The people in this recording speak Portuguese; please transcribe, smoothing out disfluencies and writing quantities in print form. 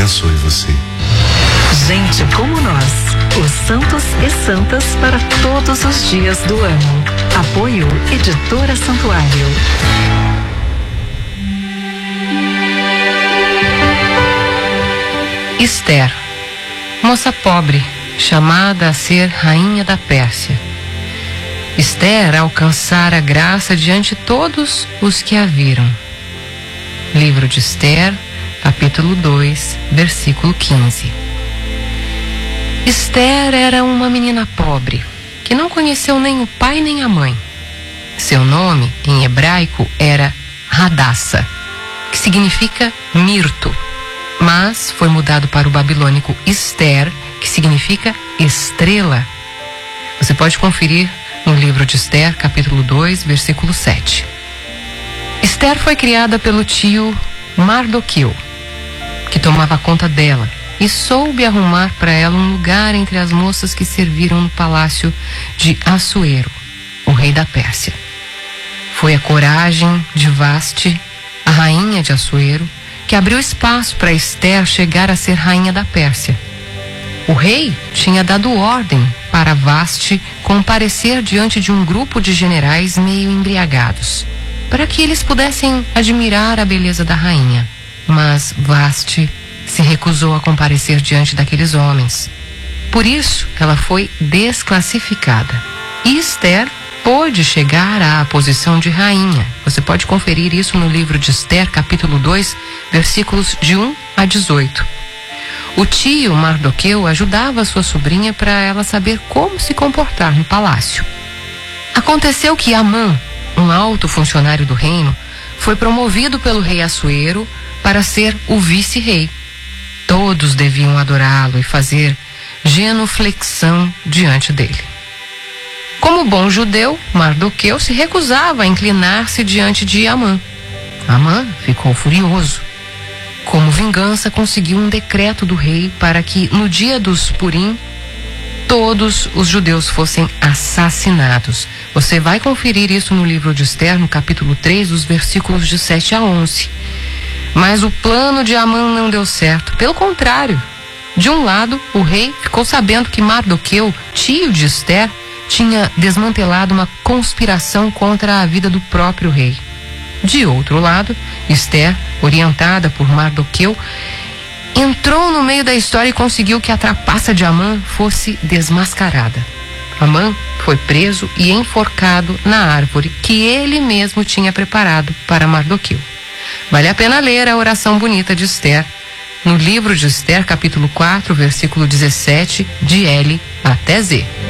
abençoe você. Gente como nós, os santos e santas para todos os dias do ano. Apoio Editora Santuário. Esther, moça pobre, chamada a ser rainha da Pérsia. Esther alcançara a graça diante de todos os que a viram. Livro de Esther, capítulo 2, versículo 15. Esther era uma menina pobre, que não conheceu nem o pai nem a mãe. Seu nome, em hebraico, era Hadassa, que significa mirto, mas foi mudado para o babilônico Esther, que significa estrela. Você pode conferir no livro de Esther, capítulo 2, versículo 7. Esther foi criada pelo tio Mardoqueu, que tomava conta dela, e soube arrumar para ela um lugar entre as moças que serviram no palácio de Assuero, o rei da Pérsia. Foi a coragem de Vasti, a rainha de Assuero, que abriu espaço para Esther chegar a ser rainha da Pérsia. O rei tinha dado ordem para Vasti comparecer diante de um grupo de generais meio embriagados, para que eles pudessem admirar a beleza da rainha. Mas Vasti se recusou a comparecer diante daqueles homens. Por isso, ela foi desclassificada. E Esther pôde chegar à posição de rainha. Você pode conferir isso no livro de Esther, capítulo 2, versículos de 1 a 18. O tio Mardoqueu ajudava a sua sobrinha para ela saber como se comportar no palácio. Aconteceu que Amã, um alto funcionário do reino, foi promovido pelo rei Assuero para ser o vice-rei. Todos deviam adorá-lo e fazer genuflexão diante dele. Como bom judeu, Mardoqueu se recusava a inclinar-se diante de Amã. Amã ficou furioso. Como vingança, conseguiu um decreto do rei para que, no dia dos Purim, todos os judeus fossem assassinados. Você vai conferir isso no livro de Esther, no capítulo 3, os versículos de 7 a 11. Mas o plano de Amã não deu certo. Pelo contrário, de um lado, o rei ficou sabendo que Mardoqueu, tio de Esther, tinha desmantelado uma conspiração contra a vida do próprio rei. De outro lado, Esther, orientada por Mardoqueu, entrou no meio da história e conseguiu que a trapaça de Amã fosse desmascarada. Amã foi preso e enforcado na árvore que ele mesmo tinha preparado para Mardoqueu. Vale a pena ler a oração bonita de Esther, no livro de Esther, capítulo 4, versículo 17, de L até Z.